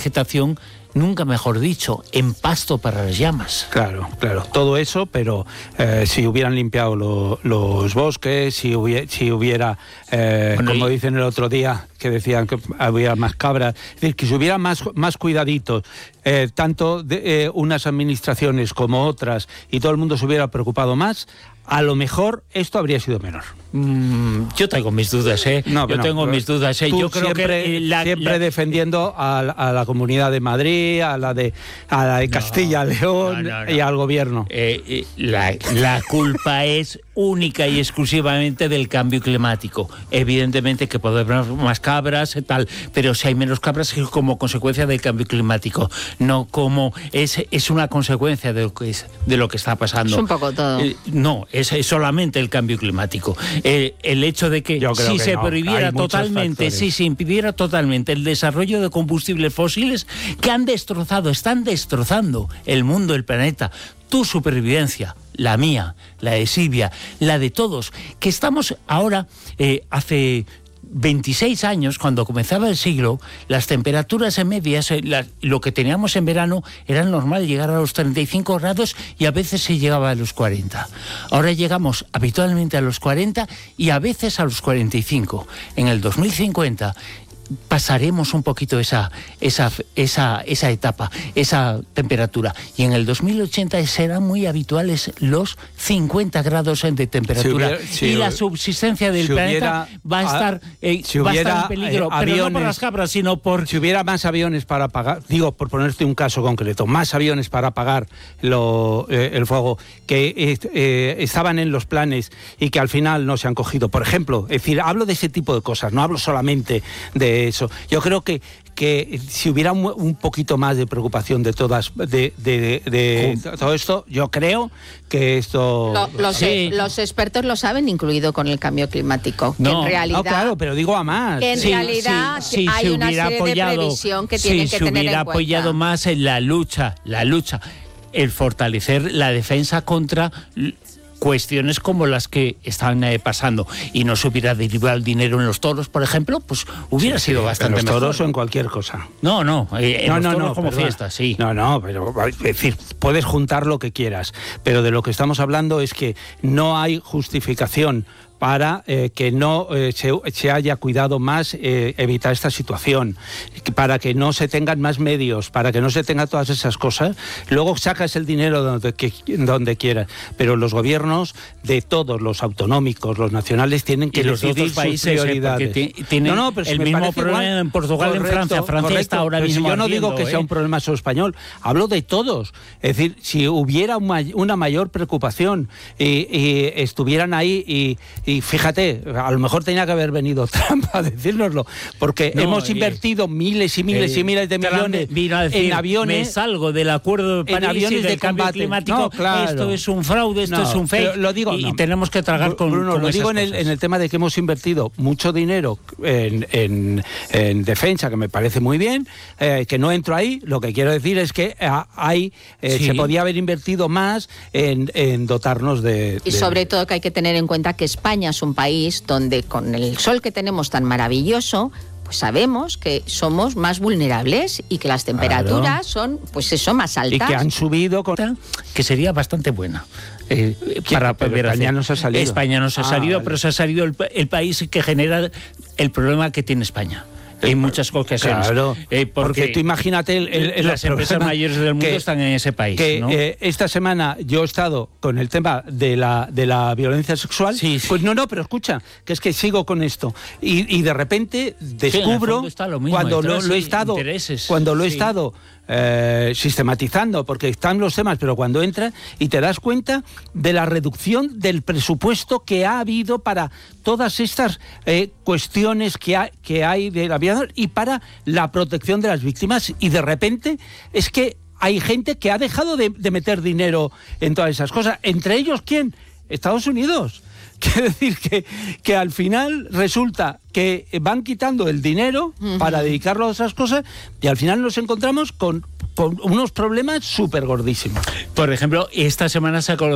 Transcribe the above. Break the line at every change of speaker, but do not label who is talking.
vegetación, nunca mejor dicho, en pasto para las llamas.
Claro, todo eso, pero si hubieran limpiado los bosques, si hubiera como dicen el otro día, que decían que había más cabras, es decir, que si hubiera más cuidaditos, tanto de unas administraciones como otras, y todo el mundo se hubiera preocupado más, a lo mejor esto habría sido menor.
Yo tengo mis dudas, mis dudas. Yo creo
siempre,
que
siempre defendiendo a la Comunidad de Madrid, a la de Castilla León y al gobierno.
La culpa es única y exclusivamente del cambio climático. Evidentemente que puede haber más cabras y tal, pero si hay menos cabras es como consecuencia del cambio climático, no como es una consecuencia de lo que está pasando.
Es un poco todo.
No, es solamente el cambio climático. El hecho de que si se prohibiera totalmente, si se impidiera totalmente el desarrollo de combustibles fósiles que están destrozando el mundo, el planeta, tu supervivencia, la mía, la de Silvia, la de todos, que estamos ahora, hace 26 años, cuando comenzaba el siglo, las temperaturas en medias, lo que teníamos en verano, era normal llegar a los 35 grados y a veces se llegaba a los 40. Ahora llegamos habitualmente a los 40 y a veces a los 45. En el 2050 pasaremos un poquito esa etapa, esa temperatura, y en el 2080 serán muy habituales los 50 grados de temperatura, y la subsistencia del planeta va a estar en peligro, pero no por las cabras, sino por...
Si hubiera más aviones para apagar, digo, por ponerte un caso concreto, más aviones para apagar el fuego que estaban en los planes y que al final no se han cogido, por ejemplo, es decir, hablo de ese tipo de cosas, no hablo solamente de eso. Yo creo que si hubiera un poquito más de preocupación de todas de todo esto, yo creo que esto...
Los expertos lo saben, incluido con el cambio climático.
No,
en realidad,
claro, pero digo a más.
En realidad hay una serie de previsión que tienen que tener en cuenta.
Si hubiera apoyado más en la lucha, el fortalecer la defensa contra cuestiones como las que están pasando, y no se hubiera derivado el dinero en los toros, por ejemplo, pues hubiera sido bastante mejor.
¿En los toros o en cualquier cosa?
No, en los toros como fiesta, sí.
No, pero es decir, puedes juntar lo que quieras, pero de lo que estamos hablando es que no hay justificación para que no se haya cuidado más evitar esta situación, para que no se tengan más medios, para que no se tengan todas esas cosas. Luego sacas el dinero donde quieras, pero los gobiernos de todos, los autonómicos, los nacionales, tienen que decidir sus prioridades.
Tienen el mismo problema en Portugal, en Francia. Francia está ahora mismo.
Yo no digo que sea un problema solo español, hablo de todos. Es decir, si hubiera una mayor preocupación y estuvieran ahí y fíjate, a lo mejor tenía que haber venido Trump a decírnoslo, porque hemos invertido miles y miles y miles de millones en aviones.
Me salgo del acuerdo de París y del cambio climático. Esto es un fraude, esto es un fake. Y tenemos que tragar con
Bruno, lo digo en el tema de que hemos invertido mucho dinero en defensa, que me parece muy bien, que no entro ahí. Lo que quiero decir es que se podía haber invertido más en dotarnos de...
Y sobre todo que hay que tener en cuenta que España es un país donde, con el sol que tenemos tan maravilloso, pues sabemos que somos más vulnerables y que las temperaturas son, pues eso, más altas.
Y que han subido, que sería bastante buena.
España no se ha salido.
España no se ha salido, pero se ha salido el país que genera el problema que tiene España. En muchas ocasiones.
Claro, porque tú imagínate
las empresas mayores del mundo están en ese país.
Esta semana yo he estado con el tema de la violencia sexual. Sí. Pues no, pero escucha, que es que sigo con esto. Y de repente descubro, cuando lo he estado sistematizando, porque están los temas, pero cuando entras y te das cuenta de la reducción del presupuesto que ha habido para todas estas cuestiones que hay de la vida y para la protección de las víctimas, y de repente es que hay gente que ha dejado de meter dinero en todas esas cosas. ¿Entre ellos quién? Estados Unidos. Quiere decir que al final resulta que van quitando el dinero para dedicarlo a esas cosas, y al final nos encontramos con unos problemas súper gordísimos.
Por ejemplo, esta semana se ha